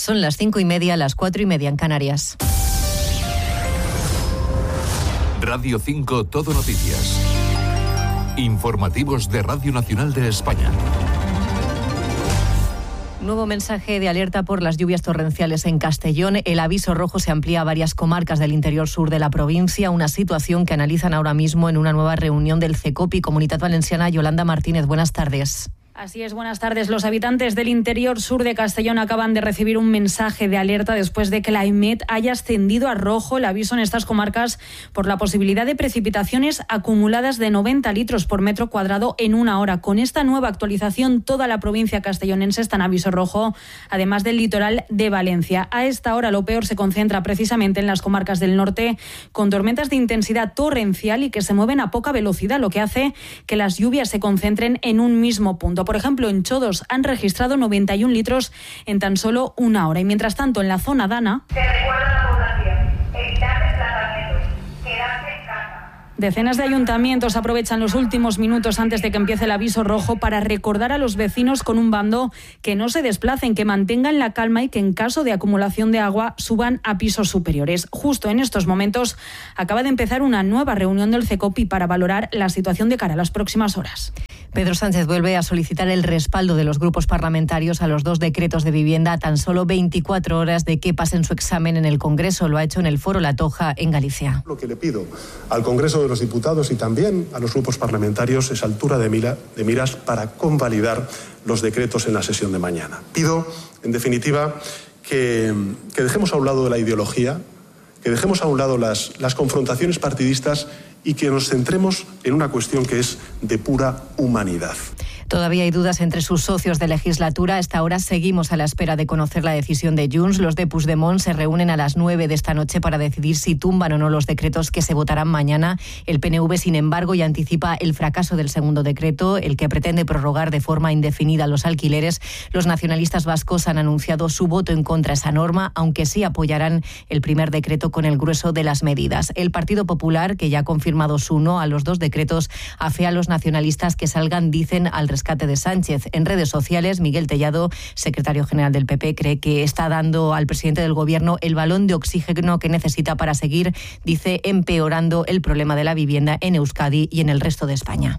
Son las 5:30, las 4:30 en Canarias. Radio 5 Todo Noticias. Informativos de Radio Nacional de España. Nuevo mensaje de alerta por las lluvias torrenciales en Castellón. El aviso rojo se amplía a varias comarcas del interior sur de la provincia, una situación que analizan ahora mismo en una nueva reunión del CECOPI. Comunidad Valenciana. Yolanda Martínez, buenas tardes. Así es, buenas tardes. Los habitantes del interior sur de Castellón acaban de recibir un mensaje de alerta después de que la EMET haya ascendido a rojo el aviso en estas comarcas por la posibilidad de precipitaciones acumuladas de 90 litros por metro cuadrado en una hora. Con esta nueva actualización, toda la provincia castellonense está en aviso rojo, además del litoral de Valencia. A esta hora lo peor se concentra precisamente en las comarcas del norte, con tormentas de intensidad torrencial y que se mueven a poca velocidad, lo que hace que las lluvias se concentren en un mismo punto. Por ejemplo, en Chodos han registrado 91 litros en tan solo una hora. Y mientras tanto, en la zona Dana, se recuerda a la población, evitar desplazamientos, quedarse en casa. Decenas de ayuntamientos aprovechan los últimos minutos antes de que empiece el aviso rojo para recordar a los vecinos con un bando que no se desplacen, que mantengan la calma y que en caso de acumulación de agua suban a pisos superiores. Justo en estos momentos acaba de empezar una nueva reunión del CECOPI para valorar la situación de cara a las próximas horas. Pedro Sánchez vuelve a solicitar el respaldo de los grupos parlamentarios a los 2 decretos de vivienda a tan solo 24 horas de que pasen su examen en el Congreso. Lo ha hecho en el Foro La Toja, en Galicia. Lo que le pido al Congreso de los Diputados y también a los grupos parlamentarios es altura de miras para convalidar los decretos en la sesión de mañana. Pido, en definitiva, que dejemos a un lado la ideología, que dejemos a un lado las confrontaciones partidistas y que nos centremos en una cuestión que es de pura humanidad. Todavía hay dudas entre sus socios de legislatura. A esta hora seguimos a la espera de conocer la decisión de Junts. Los de Puigdemont se reúnen a las 9 de esta noche para decidir si tumban o no los decretos que se votarán mañana. El PNV, sin embargo, ya anticipa el fracaso del segundo decreto, el que pretende prorrogar de forma indefinida los alquileres. Los nacionalistas vascos han anunciado su voto en contra de esa norma, aunque sí apoyarán el primer decreto con el grueso de las medidas. El Partido Popular, que ya ha confirmado su no a los 2 decretos, afea a los nacionalistas que salgan, dicen, al rescate de Sánchez. En redes sociales, Miguel Tellado, secretario general del PP, cree que está dando al presidente del Gobierno el balón de oxígeno que necesita para seguir, dice, empeorando el problema de la vivienda en Euskadi y en el resto de España.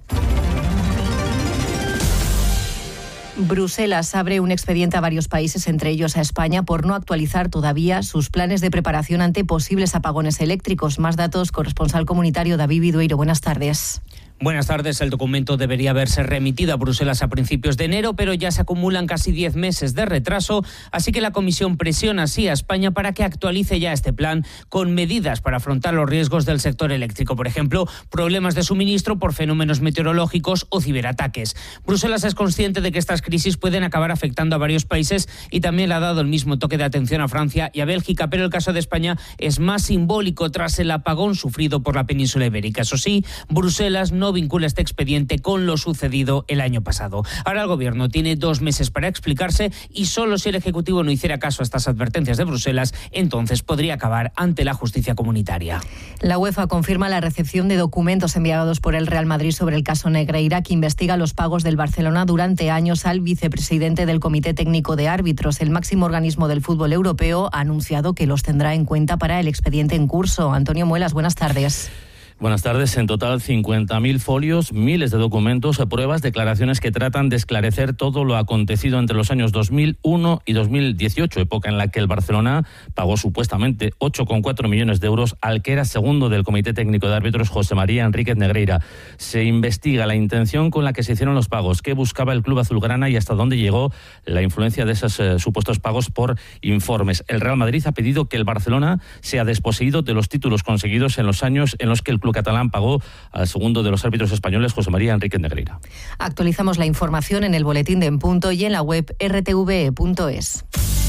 Bruselas abre un expediente a varios países, entre ellos a España, por no actualizar todavía sus planes de preparación ante posibles apagones eléctricos. Más datos, corresponsal comunitario David Vidueiro. Buenas tardes. Buenas tardes. El documento debería haberse remitido a Bruselas a principios de enero, pero ya se acumulan casi 10 meses de retraso, así que la Comisión presiona así a España para que actualice ya este plan con medidas para afrontar los riesgos del sector eléctrico, por ejemplo, problemas de suministro por fenómenos meteorológicos o ciberataques. Bruselas es consciente de que estas crisis pueden acabar afectando a varios países y también le ha dado el mismo toque de atención a Francia y a Bélgica, pero el caso de España es más simbólico tras el apagón sufrido por la península ibérica. Eso sí, Bruselas no vincula este expediente con lo sucedido el año pasado. Ahora el Gobierno tiene 2 meses para explicarse y solo si el Ejecutivo no hiciera caso a estas advertencias de Bruselas, entonces podría acabar ante la justicia comunitaria. La UEFA confirma la recepción de documentos enviados por el Real Madrid sobre el caso Negreira, que investiga los pagos del Barcelona durante años al vicepresidente del Comité Técnico de Árbitros. El máximo organismo del fútbol europeo ha anunciado que los tendrá en cuenta para el expediente en curso. Antonio Muelas, buenas tardes. Buenas tardes. En total, 50.000 folios, miles de documentos, pruebas, declaraciones que tratan de esclarecer todo lo acontecido entre los años 2001 y 2018, época en la que el Barcelona pagó supuestamente 8,4 millones de euros al que era segundo del Comité Técnico de Árbitros, José María Enríquez Negreira. Se investiga la intención con la que se hicieron los pagos, qué buscaba el club azulgrana y hasta dónde llegó la influencia de esos supuestos pagos por informes. El Real Madrid ha pedido que el Barcelona sea desposeído de los títulos conseguidos en los años en los que el club catalán pagó al segundo de los árbitros españoles, José María Enríquez Negreira. Actualizamos la información en el boletín de En Punto y en la web rtve.es.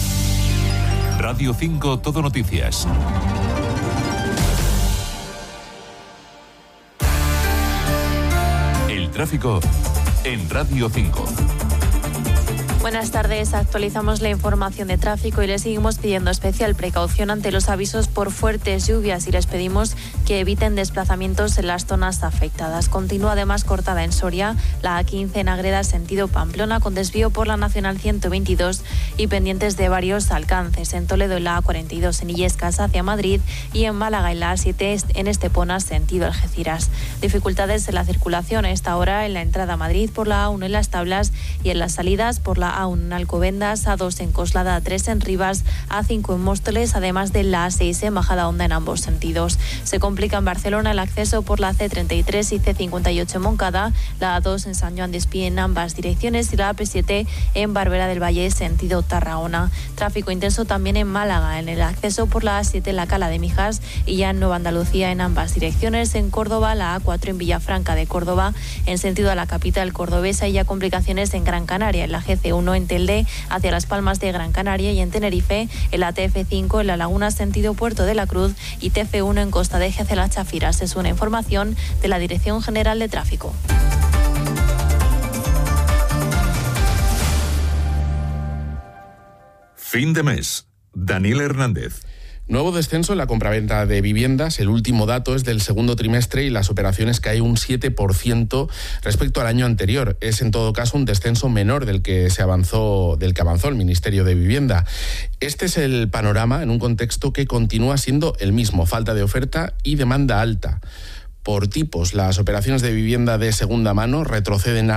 Radio 5 Todo Noticias. El tráfico en Radio 5. Buenas tardes, actualizamos la información de tráfico y les seguimos pidiendo especial precaución ante los avisos por fuertes lluvias y les pedimos que eviten desplazamientos en las zonas afectadas. Continúa además cortada en Soria la A15 en Agreda sentido Pamplona con desvío por la Nacional 122 y pendientes de varios alcances. En Toledo en la A42 en Illescas hacia Madrid y en Málaga en la A7 en Estepona sentido Algeciras. Dificultades en la circulación a esta hora en la entrada a Madrid por la A1 en Las Tablas y en las salidas por la A1 en Alcobendas, A2 en Coslada, A3 en Rivas, A5 en Móstoles, además de la A6 en Majadahonda en ambos sentidos. Se complica en Barcelona el acceso por la C33 y C58 en Moncada, la A2 en San Joan de Espí en ambas direcciones y la AP7 en Barberá del Valle sentido Tarragona. Tráfico intenso también en Málaga, en el acceso por la A7 en la Cala de Mijas y ya en Nueva Andalucía en ambas direcciones. En Córdoba, la A4 en Villafranca de Córdoba en sentido a la capital cordobesa y ya complicaciones en Gran Canaria, en la GC1 en Telde hacia Las Palmas de Gran Canaria y en Tenerife, en la TF5 en La Laguna sentido Puerto de la Cruz y TF1 en Costa de Eje hacia Las Chafiras. Es una información de la Dirección General de Tráfico. Fin de mes. Daniel Hernández. Nuevo descenso en la compraventa de viviendas. El último dato es del segundo trimestre y las operaciones caen un 7% respecto al año anterior. Es en todo caso un descenso menor del que avanzó el Ministerio de Vivienda. Este es el panorama en un contexto que continúa siendo el mismo: falta de oferta y demanda alta. Por tipos, las operaciones de vivienda de segunda mano retroceden